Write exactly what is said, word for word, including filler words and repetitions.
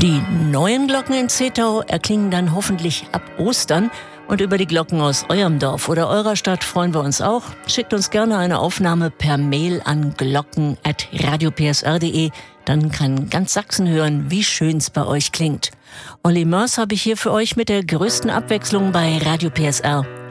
Die neuen Glocken in Zittau erklingen dann hoffentlich ab Ostern. Und über die Glocken aus eurem Dorf oder eurer Stadt freuen wir uns auch. Schickt uns gerne eine Aufnahme per Mail an glocken at radio p s r punkt d e. Dann kann ganz Sachsen hören, wie schön's bei euch klingt. Olli Mörs habe ich hier für euch mit der größten Abwechslung bei Radio P S R.